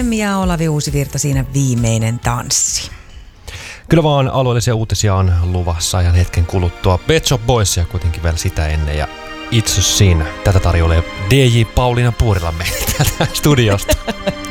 Lemmi ja Olavi Uusivirta siinä viimeinen tanssi. Kyllä vaan alueellisia uutisia on luvassa ajan hetken kuluttua. Pet Shop Boysia kuitenkin vielä sitä ennen ja It's a Sin. Tätä tarjoilee DJ Pauliina Puurilamme täältä studiosta.